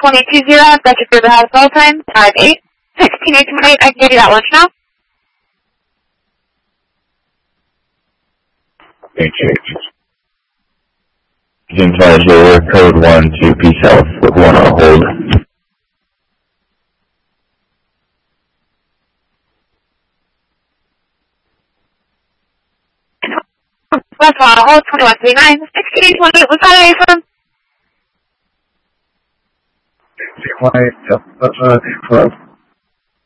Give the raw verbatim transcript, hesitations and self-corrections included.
twenty-two zero, that's your River House call time, five eight, sixteen eight twenty-eight, I can give you that lunch now. Thank you. Jim Fizer, code one two P South, with one on hold. West on hold, twenty-one thirty-nine, sixteen eight twenty-eight, what's that from? Quiet, uh, uh,